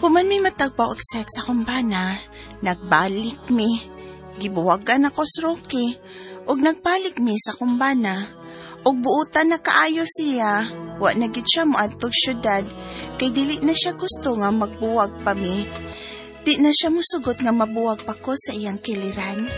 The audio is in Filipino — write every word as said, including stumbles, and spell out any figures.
Human mi matagpaw og sex sa kumbana, nagbalik mi. Gibuwagan ako sa Rocky, og nagbalik mi sa kumbana. Og buutan na kaayo siya, wa na gid siya moadtog syudad, kay dili na siya gusto nga magbuwag pa mi. Di na siya musugot nga mabuwag pa ko sa iyang kiliran.